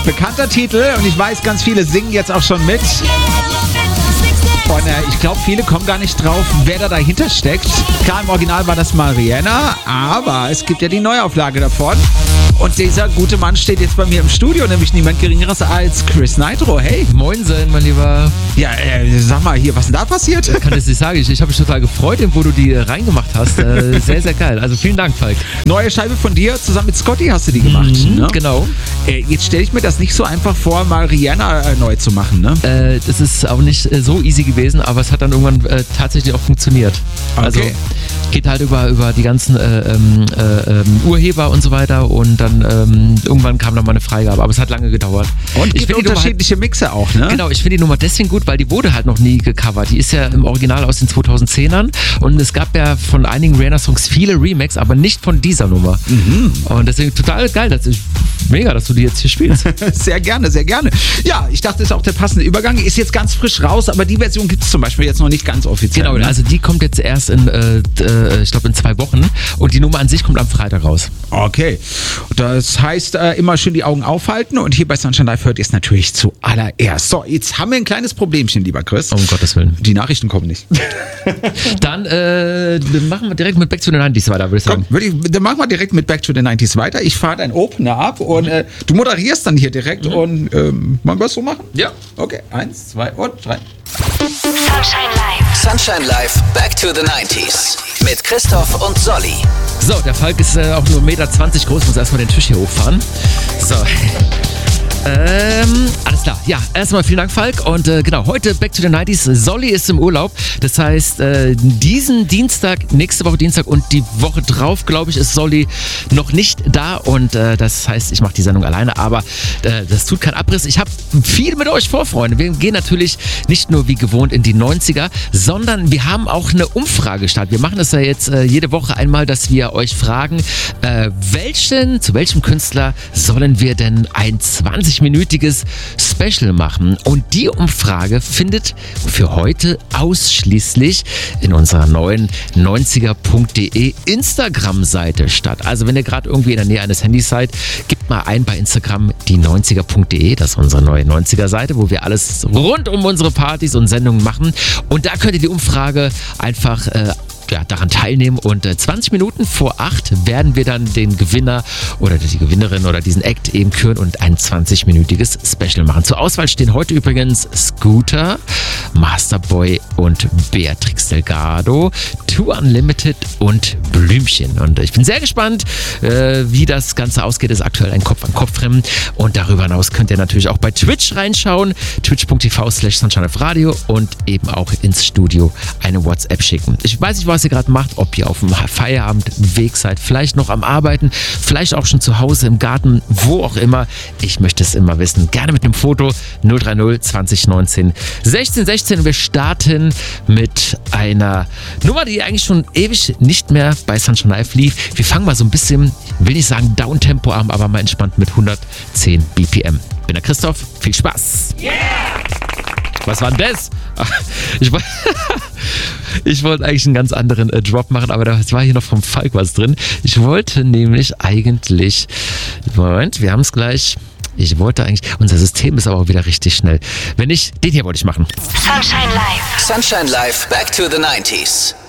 Bekannter Titel und ich weiß, ganz viele singen jetzt auch schon mit. Und ich glaube, viele kommen gar nicht drauf, wer da dahinter steckt. Klar, im Original war das mal Rihanna, aber es gibt ja die Neuauflage davon. Und dieser gute Mann steht jetzt bei mir im Studio, nämlich niemand Geringeres als Chris Nitro. Hey. Moinsen, mein Lieber. Ja, sag mal hier, was ist denn da passiert? Ich kann das nicht sagen. Ich habe mich total gefreut, wo du die reingemacht hast. Sehr, sehr geil. Also vielen Dank, Falk. Neue Scheibe von dir, zusammen mit Scotty hast du die gemacht. Ne? Genau. Jetzt stelle ich mir das nicht so einfach vor, mal Rihanna neu zu machen, ne? Das ist auch nicht so easy gewesen, aber es hat dann irgendwann tatsächlich auch funktioniert. Okay. Also geht halt über die ganzen Urheber und so weiter und dann irgendwann kam dann mal eine Freigabe, aber es hat lange gedauert. Und ich finde unterschiedliche Mixe auch, ne? Genau, ich finde die Nummer deswegen gut, weil die wurde halt noch nie gecovert. Die ist ja im Original aus den 2010ern und es gab ja von einigen Rihanna-Songs viele Remakes, aber nicht von dieser Nummer. Und deswegen total geil, mega, dass du die jetzt hier spielst. Sehr gerne, sehr gerne. Ja, ich dachte, das ist auch der passende Übergang. Ist jetzt ganz frisch raus, aber die Version gibt es zum Beispiel jetzt noch nicht ganz offiziell. Genau, ne? also die kommt jetzt erst ich glaube in 2 Wochen und die Nummer an sich kommt am Freitag raus. Okay, das heißt, immer schön die Augen aufhalten und hier bei Sunshine Live hört ihr es natürlich zuallererst. So, jetzt haben wir ein kleines Problemchen, lieber Chris. Um Gottes Willen. Die Nachrichten kommen nicht. Dann machen wir direkt mit Back to the 90s weiter, würde ich sagen. Dann machen wir direkt mit Back to the 90s weiter. Ich fahre dein Opener ab und du moderierst dann hier direkt und wollen wir es so machen? Ja. Okay, 1, 2 und 3. Sunshine Live. Sunshine Live, Back to the 90s. Mit Christoph und Solly. So, der Falk ist auch nur 1,20 Meter groß, muss erstmal den Tisch hier hochfahren. So. Alles klar. Ja, erstmal vielen Dank, Falk. Und genau, heute Back to the 90s. Solly ist im Urlaub. Das heißt, diesen Dienstag, nächste Woche Dienstag und die Woche drauf, glaube ich, ist Solly noch nicht da. Und das heißt, ich mache die Sendung alleine. Aber das tut keinen Abriss. Ich habe viel mit euch vor, Freunde. Wir gehen natürlich nicht nur wie gewohnt in die 90er, sondern wir haben auch eine Umfrage gestartet. Wir machen das ja jetzt jede Woche einmal, dass wir euch fragen, zu welchem Künstler sollen wir denn ein 20-minütiges Special machen? Und die Umfrage findet für heute ausschließlich in unserer neuen 90er.de Instagram-Seite statt. Also wenn ihr gerade irgendwie in der Nähe eines Handys seid, gebt mal ein bei Instagram die 90er.de, das ist unsere neue 90er-Seite, wo wir alles rund um unsere Partys und Sendungen machen. Und da könnt ihr die Umfrage einfach daran teilnehmen und 20 Minuten vor 8 werden wir dann den Gewinner oder die Gewinnerin oder diesen Act eben küren und ein 20-minütiges Special machen. Zur Auswahl stehen heute übrigens Scooter, Masterboy und Beatrix Delgado, Too Unlimited und Blümchen. Und ich bin sehr gespannt, wie das Ganze ausgeht. Das ist aktuell ein Kopf-an-Kopf-Rennen und darüber hinaus könnt ihr natürlich auch bei Twitch reinschauen, twitch.tv/SunshineLive-Radio und eben auch ins Studio eine WhatsApp schicken. Ich weiß nicht, was ihr gerade macht, ob ihr auf dem Feierabendweg seid, vielleicht noch am Arbeiten, vielleicht auch schon zu Hause im Garten, wo auch immer. Ich möchte es immer wissen. Gerne mit einem Foto 030 2019 1616. Wir starten mit einer Nummer, die eigentlich schon ewig nicht mehr bei Sunshine Live lief. Wir fangen mal so ein bisschen, will nicht sagen Downtempo an, aber mal entspannt mit 110 BPM. Ich bin der Christoph, viel Spaß! Yeah! Was war denn das? Ach, ich wollte eigentlich einen ganz anderen Drop machen, aber da war hier noch vom Falk was drin. Ich wollte nämlich eigentlich... Moment, wir haben es gleich. Ich wollte eigentlich... Unser System ist aber auch wieder richtig schnell. Wenn nicht, den hier wollte ich machen. Sunshine Live. Sunshine Live, Back to the 90s.